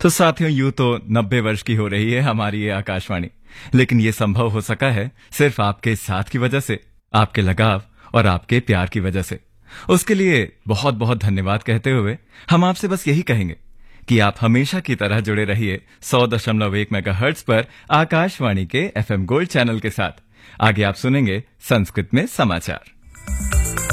तो साथियों, यूं तो 90 वर्ष की हो रही है हमारी ये आकाशवाणी, लेकिन ये संभव हो सका है सिर्फ आपके साथ की वजह से, आपके लगाव और आपके प्यार की वजह से। उसके लिए बहुत बहुत धन्यवाद कहते हुए हम आपसे बस यही कहेंगे कि आप हमेशा की तरह जुड़े रहिए 100.1 मेगाहर्ट्ज पर आकाशवाणी के FM गोल्ड चैनल के साथ। आगे आप सुनेंगे संस्कृत में समाचार।